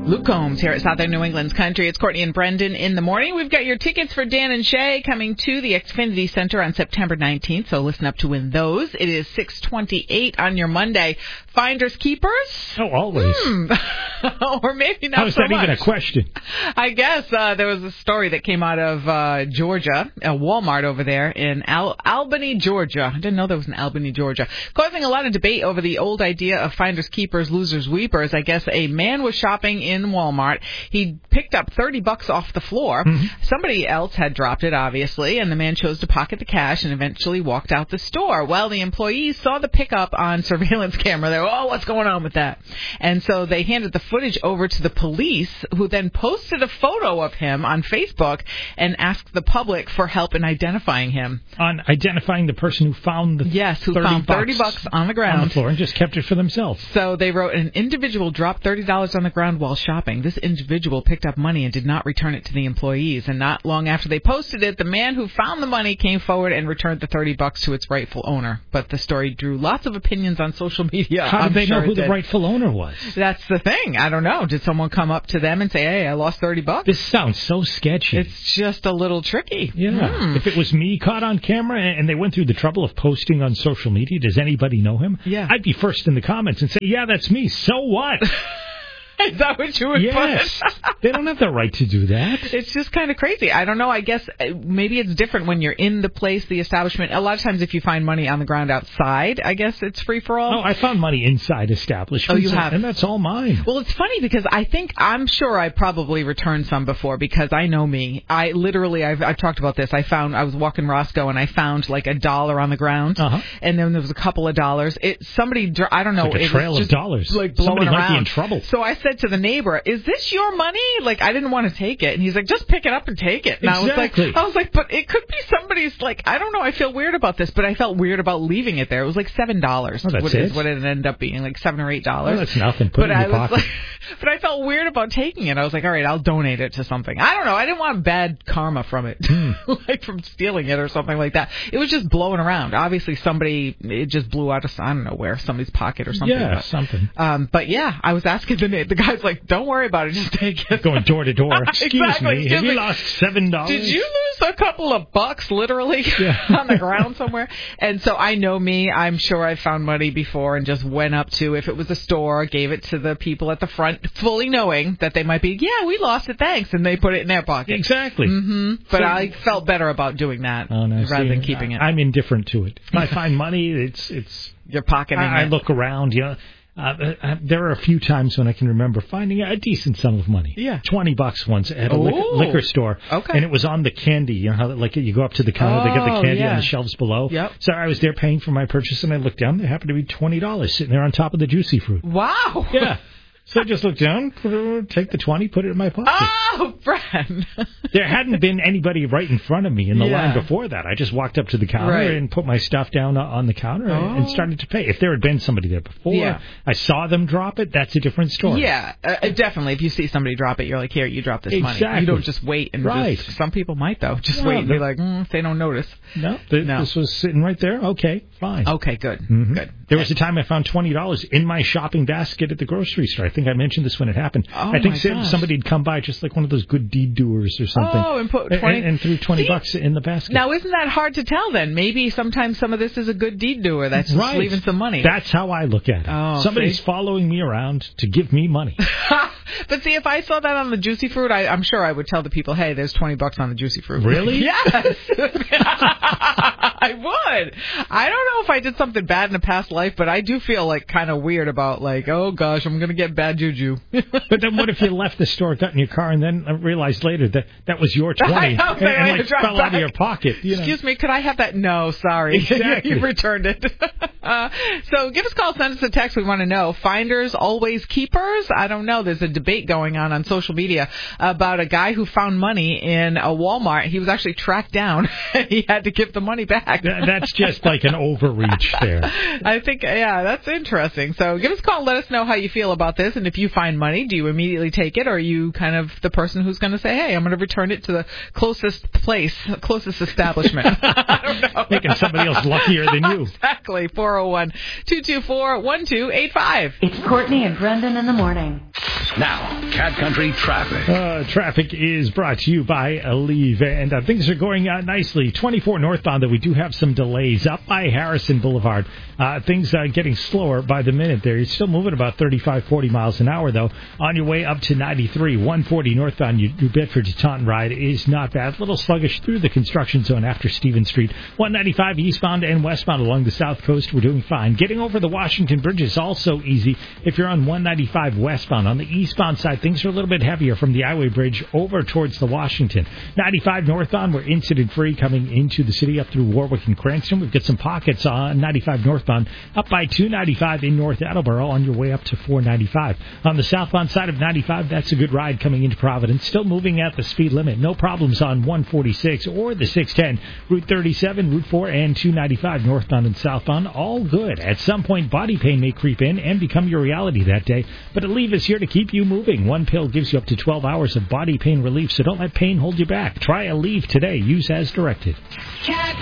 Luke Combs here at Southern New England's Country. It's Courtney and Brendan in the morning. We've got your tickets for Dan and Shay coming to the Xfinity Center on September 19th, so listen up to win those. It is 6:28 on your Monday. Finders keepers? Oh, always. Or maybe not so much. How is that even a question? I guess there was a story that came out of Georgia, a Walmart over there in Albany, Georgia. I didn't know there was an Albany, Georgia. Causing a lot of debate over the old idea of finders keepers, losers weepers. I guess a man was shopping in Walmart. He picked up $30 off the floor. Mm-hmm. Somebody else had dropped it, obviously, and the man chose to pocket the cash and eventually walked out the store. Well, the employees saw the pickup on surveillance camera. They were, oh, what's going on with that? And so they handed the footage over to the police, who then posted a photo of him on Facebook and asked the public for help in identifying him. On identifying the person who found the found $30 on the ground. On the floor and just kept it for themselves. So they wrote, an individual dropped $30 on the ground while shopping. This individual picked up money and did not return it to the employees. And not long after they posted it, the man who found the money came forward and returned the $30 to its rightful owner. But the story drew lots of opinions on social media. How did they know who the rightful owner was? That's the thing. I don't know. Did someone come up to them and say, hey, I lost $30? This sounds so sketchy. It's just a little tricky. Yeah. If it was me caught on camera and they went through the trouble of posting on social media, does anybody know him? Yeah. I'd be first in the comments and say, yeah, that's me. So what? Is that what you would Yes. They don't have the right to do that. It's just kind of crazy. I don't know. I guess maybe it's different when you're in the place, the establishment. A lot of times if you find money on the ground outside, I guess it's free for all. Oh, I found money inside establishments. Oh, you have? And that's all mine. Well, it's funny because I'm sure I probably returned some before because I know me. I've talked about this. I was walking Roscoe and I found like $1 on the ground. Uh-huh. And then there was a couple of dollars. I don't know. It's like a trail of dollars. Like blowing Somebody around. might be in trouble. So I said to the neighbor, is this your money? Like, I didn't want to take it. And he's like, just pick it up and take it. And exactly. I was like, but it could be somebody's, like, I don't know. I feel weird about this, but I felt weird about leaving it there. It was like $7. Oh, that's it? What it ended up being, like $7 or $8. Oh, that's nothing. Put it in your pocket. But I felt weird about taking it. I was like, all right, I'll donate it to something. I don't know. I didn't want bad karma from it, like from stealing it or something like that. It was just blowing around. Obviously, it just blew out of, I don't know where, somebody's pocket or something. Yeah, something. But yeah, I was asking the guy's like, don't worry about it, just take it. Going door to door. Excuse me, have you lost $7? Did you lose a couple of bucks, literally, on the ground somewhere? And so I know me. I'm sure I found money before and just went up to, if it was a store, gave it to the people at the front, fully knowing that they might be, yeah, we lost it, thanks, and they put it in their pocket. Exactly. Mm-hmm. But I felt better about doing that rather than keeping it. I'm indifferent to it. If I find money, it's you're pocketing it. I look around, there are a few times when I can remember finding a decent sum of money. Yeah. $20 once at a liquor store. Okay. And it was on the candy. You know how like you go up to the counter, they get the candy on the shelves below. Yep. So I was there paying for my purchase, and I looked down. There happened to be $20 sitting there on top of the juicy fruit. Wow. Yeah. So I just looked down, take the 20, put it in my pocket. Oh, Brad. There hadn't been anybody right in front of me in the line before that. I just walked up to the counter and put my stuff down on the counter and started to pay. If there had been somebody there before, I saw them drop it, that's a different story. Yeah, definitely. If you see somebody drop it, you're like, here, you drop this money. You don't just wait and just, some people might, though, just wait and be like, if they don't notice. No, this was sitting right there. Okay, fine. Okay, good. Mm-hmm. Good. There was a time I found $20 in my shopping basket at the grocery store. I think I mentioned this when it happened. I think somebody had come by, just like one of those good deed doers or something. Oh, and put 20 and threw $20 in the basket. Now, isn't that hard to tell then? Maybe sometimes some of this is a good deed doer that's just leaving some money. That's how I look at it. Oh, somebody's following me around to give me money. But see, if I saw that on the juicy fruit, I'm sure I would tell the people, hey, there's $20 on the juicy fruit. Really? Yes. I would. I don't know if I did something bad in a past life, but I do feel like kind of weird about like, oh gosh, I'm going to get bad juju. But then what if you left the store, got in your car, and then realized later that was your 20 and fell out of your pocket? Excuse me, could I have that? No, sorry. Exactly. You returned it. So give us a call, send us a text. We want to know. Finders always keepers? I don't know. There's a debate going on social media about a guy who found money in a Walmart. He was actually tracked down. He had to give the money back. That's just like an overreach there. I think, that's interesting. So give us a call. Let us know how you feel about this. And if you find money, do you immediately take it? Or are you kind of the person who's going to say, hey, I'm going to return it to the closest place, closest establishment? I don't know. Making somebody else luckier than you. Exactly. 401-224-1285. It's Courtney and Brendan in the morning. Now, Cat Country Traffic. Traffic is brought to you by Aleve, and things are going nicely. 24 northbound, though we do have some delays up by Harrison Boulevard. Things getting slower by the minute there. You're still moving about 35, 40 miles an hour, though. On your way up to 93, 140 northbound, New Bedford to Taunton ride is not bad. A little sluggish through the construction zone after Stephen Street. 195 eastbound and westbound along the south coast, we're doing fine. Getting over the Washington Bridge is also easy if you're on 195 westbound. On the eastbound side, things are a little bit heavier from the Highway Bridge over towards the Washington. 95 northbound, we're incident-free coming into the city up through Warwick and Cranston. We've got some pockets on 95 northbound up by 295 in North Attleboro on your way up to 495. On the southbound side of 95, that's a good ride coming into Providence. Still moving at the speed limit. No problems on 146 or the 610, Route 37, Route 4, and 295 northbound and southbound. All good. At some point, body pain may creep in and become your reality that day, but Aleve is here to keep you moving. One pill gives you up to 12 hours of body pain relief, so don't let pain hold you back. Try Aleve today. Use as directed. Cat